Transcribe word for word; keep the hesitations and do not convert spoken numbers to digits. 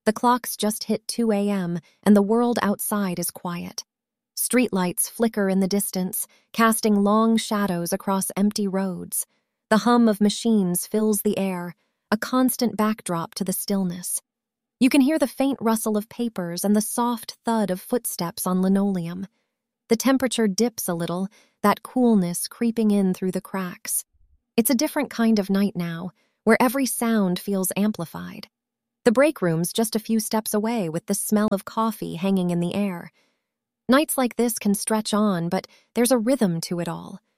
The clocks just hit two a m and the world outside is quiet. Streetlights flicker in the distance, casting long shadows across empty roads. The hum of machines fills the air, a constant backdrop to the stillness. You can hear the faint rustle of papers and the soft thud of footsteps on linoleum. The temperature dips a little, that coolness creeping in through the cracks. It's a different kind of night now, where every sound feels amplified. The break room's just a few steps away with the smell of coffee hanging in the air. Nights like this can stretch on, but there's a rhythm to it all.